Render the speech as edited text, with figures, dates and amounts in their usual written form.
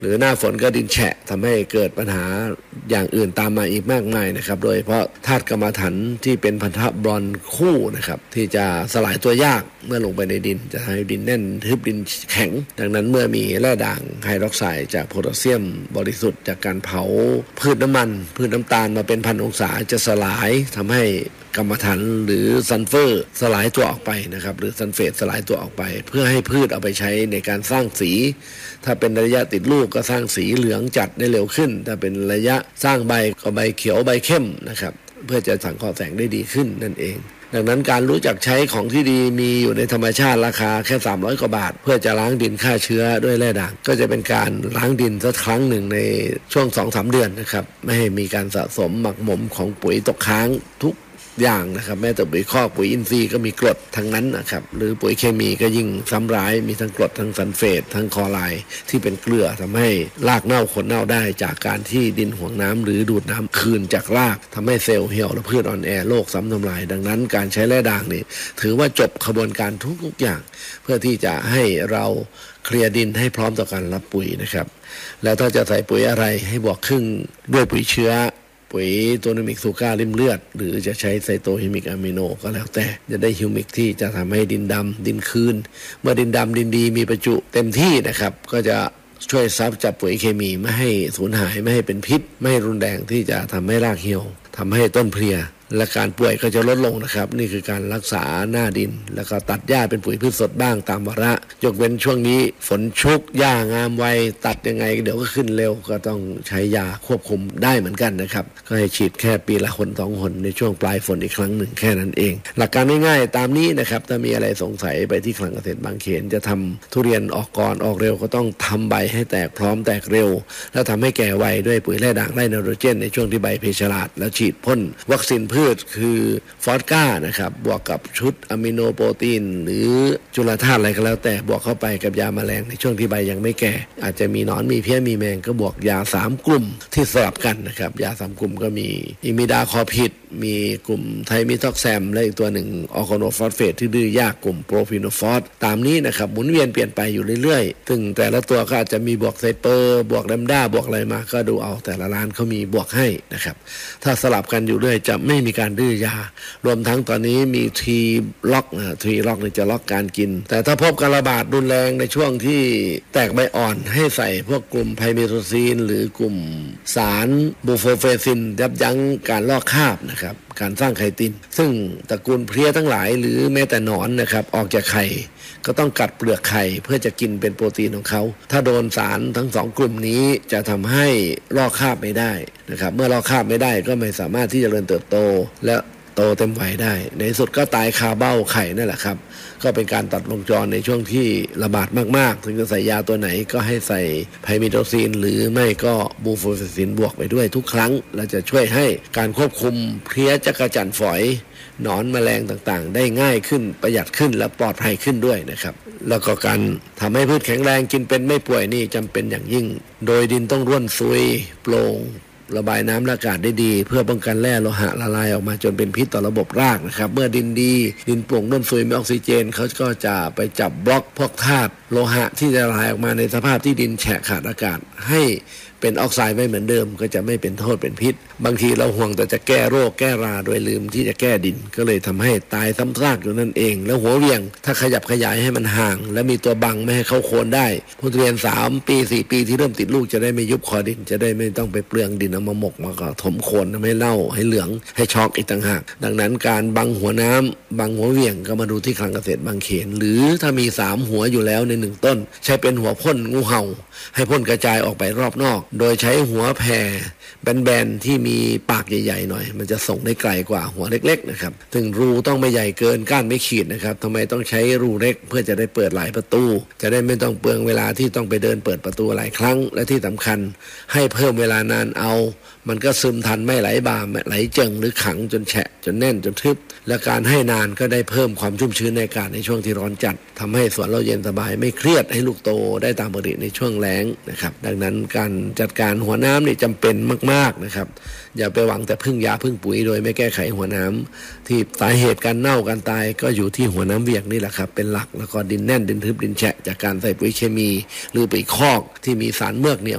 หรือหน้าฝนก็ดินแฉะทำให้เกิดปัญหาอย่างอื่นตามมาอีกมากมายนะครับโดยเฉพาะธาตุกรรมถันที่เป็นพันธะบรอนคู่นะครับที่จะสลายตัวยากเมื่อลงไปในดินจะทำให้ดินแน่นทึบดินแข็งดังนั้นเมื่อมีแร่ด่างไฮดรอกไซด์จากโพแทสเซียมบริสุทธิ์จากการเผาพืชน้ำมันพืชน้ำตาลมาเป็นพันองศาจะสลายทำให้กรรมถันหรือซัลเฟอร์สลายตัวออกไปนะครับหรือซัลเฟตสลายตัวออกไปเพื่อให้พืชเอาไปใช้ในการสร้างสีถ้าเป็นระยะติดลูกก็สร้างสีเหลืองจัดได้เร็วขึ้นถ้าเป็นระยะสร้างใบก็ใบเขียวใบเข้มนะครับเพื่อจะสังเคราะห์แสงได้ดีขึ้นนั่นเองดังนั้นการรู้จักใช้ของที่ดีมีอยู่ในธรรมชาติราคาแค่300 กว่าบาทเพื่อจะล้างดินฆ่าเชื้อด้วยแร่ด่างก็จะเป็นการล้างดินสักครั้งหนึ่งในช่วง 2-3 เดือนนะครับไม่ให้มีการสะสมหมักหมมของปุ๋ยตกค้างทุกอย่างนะครับแม้แต่ปุ๋ยคอกปุ๋ยอินทรีย์ก็มีกรดทั้งนั้นนะครับหรือปุ๋ยเคมีก็ยิ่งซ้ำร้ายมีทั้งกรดทั้งซัลเฟตทั้งคลอไรด์ที่เป็นเกลือทำให้รากเน่าขนเน่าได้จากการที่ดินห่วงน้ำหรือดูดน้ำคืนจากรากทำให้เซลล์เหี่ยวและพืชอ่อนแอโรคซ้ำทำลายดังนั้นการใช้แร่ด่างนี่ถือว่าจบขบวนการทุกอย่างเพื่อที่จะให้เราเคลียร์ดินให้พร้อมต่อการรับปุ๋ยนะครับแล้วถ้าจะใส่ปุ๋ยอะไรให้บวกครึ่งด้วยปุ๋ยเชื้อปุ๋ยโตนามิกซูก้าริมเลือดหรือจะใช้ไซโตฮิมิกอะมิโนก็แล้วแต่จะได้ฮิวมิกที่จะทำให้ดินดำดินคืนเมื่อดินดำดินดีมีประจุเต็มที่นะครับก็จะช่วยซับจับปุ๋ยเคมีไม่ให้สูญหายไม่ให้เป็นพิษไม่ให้รุนแรงที่จะทำให้รากเหี่ยวทำให้ต้นเพลียและการป่วยก็จะลดลงนะครับนี่คือการรักษาหน้าดินแล้วก็ตัดหญ้าเป็นปุ๋ยพืชสดบ้างตามวาระยกเว้นช่วงนี้ฝนชุกหญ้างามไวตัดยังไงเดี๋ยวก็ขึ้นเร็วก็ต้องใช้ยาควบคุมได้เหมือนกันนะครับก็ให้ฉีดแค่ปีละ2 หนในช่วงปลายฝนอีกครั้งหนึ่งแค่นั้นเองหลักการง่ายๆตามนี้นะครับถ้ามีอะไรสงสัยไปที่คลังเกษตรบางเขนจะทำทุเรียนออกก่อนออกเร็วก็ต้องทำใบให้แตกพร้อมแตกเร็วแล้วทำให้แก่ไวด้วยปุ๋ยแร่ด่างไร่ไนโตรเจนในช่วงที่ใบเพชรลาดแล้วฉีดพ่นวัคซีนพืชคือฟอสก้านะครับบวกกับชุดอะมิโนโปรตีนหรือจุลธาตุอะไรก็แล้วแต่บวกเข้าไปกับยาแมลงในช่วงที่ใบยังไม่แก่อาจจะมีหนอนมีเพี้ยมีแมงก็บวกยา3 กลุ่มที่สลับกันนะครับยา3 กลุ่มก็มีอิมิดาคอพิดมีกลุ่มไทมิทอกแซมและอีกตัวหนึ่งออร์แกโนฟอสเฟตที่ดื้อยากกลุ่มโปรฟีโนฟอสตามนี้นะครับหมุนเวียนเปลี่ยนไปอยู่เรื่อยๆซึ่งแต่ละตัวก็อาจจะมีบวกไซเปอร์บวกแลมด้าบวกอะไรมาก็ดูเอาแต่ละร้านเขามีบวกให้นะครับถ้าสลับกันอยู่เรื่อยจะไม่มีการดื้อยารวมทั้งตอนนี้มีทีล็อกทีล็อกนี่จะล็อกการกินแต่ถ้าพบการระบาดรุนแรงในช่วงที่แตกใบอ่อนให้ใส่พวกกลุ่มไพเมโทซีนหรือกลุ่มสารบูโฟเฟซินยับยั้งการลอกคราบนะครับการสร้างไข่ตินซึ่งตระกูลเพลี้ยทั้งหลายหรือแม้แต่หนอนนะครับออกจากไข่ก็ต้องกัดเปลือกไข่เพื่อจะกินเป็นโปรตีนของเขาถ้าโดนสารทั้ง2 กลุ่มนี้จะทำให้ลอกคราบไม่ได้นะครับเมื่อลอกคราบไม่ได้ก็ไม่สามารถที่จะเจริญเติบโตและโตเต็มวัยได้ในสุดก็ตายคาเบ้าไข่นั่นแหละครับก็เป็นการตัดวงจรในช่วงที่ระบาดมากๆถึงจะใส่ยาตัวไหนก็ให้ใส่ไพมิโทซีนหรือไม่ก็บูโฟเฟซินบวกไปด้วยทุกครั้งและจะช่วยให้การควบคุมเพลี้ยจักจั่นฝอยหนอนแมลงต่างๆได้ง่ายขึ้นประหยัดขึ้นและปลอดภัยขึ้นด้วยนะครับแล้วก็การทำให้พืชแข็งแรงกินเป็นไม่ป่วยนี่จำเป็นอย่างยิ่งโดยดินต้องร่วนซุยโปร่งระบายน้ำและอากาศได้ดีเพื่อป้องกันแร่โลหะละลายออกมาจนเป็นพิษต่อระบบรากนะครับเมื่อดินดีดินโปร่งร่วนซุยมีออกซิเจนเขาก็จะไปจับบล็อกพวกธาตุโลหะที่จะละลายออกมาในสภาพที่ดินแฉะขาดอากาศให้เป็นออกไซด์ไม่เหมือนเดิมก็จะไม่เป็นโทษเป็นพิษบางทีเราห่วงแต่จะแก้โรคแก้ราโดยลืมที่จะแก้ดินก็เลยทำให้ตายซ้ำซากอยู่นั่นเองแล้วหัวเวียงถ้าขยับขยายให้มันห่างและมีตัวบังไม่ให้เข้าโคนได้ผู้เรียน3 ปี 4 ปีที่เริ่มติดลูกจะได้ไม่ยุบคอดินจะได้ไม่ต้องไปเปลืองดินเอามาหมกมาก็ถมโคนไม่เน่าให้เหลืองให้ช็อกอีกต่างหากดังนั้นการบังหัวน้ำบังหัวเวียงก็มาดูที่คลังเกษตรบางเขนหรือถ้ามี3 หัวอยู่แล้วใน1 ต้นใช้เป็นหัวพ่นงูเห่าให้พ่นกระจายออกไปรอบนอกโดยใช้หัวแผ่แบนๆที่มีปากใหญ่ๆหน่อยมันจะส่งได้ไกลกว่าหัวเล็กๆนะครับถึงรูต้องไม่ใหญ่เกินก้านไม่ขีดนะครับทำไมต้องใช้รูเล็กเพื่อจะได้เปิดหลายประตูจะได้ไม่ต้องเปลืองเวลาที่ต้องไปเดินเปิดประตูหลายครั้งและที่สำคัญให้เพิ่มเวลานานเอามันก็ซึมทันไม่ไหลบ่าไหลเจิ่งหรือขังจนแฉะจนแน่นจนทึบและการให้นานก็ได้เพิ่มความชุ่มชื้นในอากาศในช่วงที่ร้อนจัดทำให้สวนเราเย็นสบายไม่เครียดให้ลูกโตได้ตามปกติในช่วงแล้งนะครับดังนั้นการจัดการหัวน้ำนี่จำเป็นมากๆนะครับอย่าไปหวังแต่พึ่งยาพึ่งปุ๋ยโดยไม่แก้ไขหัวน้ำที่สาเหตุการเน่าการตายก็อยู่ที่หัวน้ำเวียงนี่แหละครับเป็นหลักแล้วก็ดินแน่นดินทึบดินแฉะจากการใส่ปุ๋ยเคมีหรือปุ๋ยคอกที่มีสารเมือกเหนี่ยว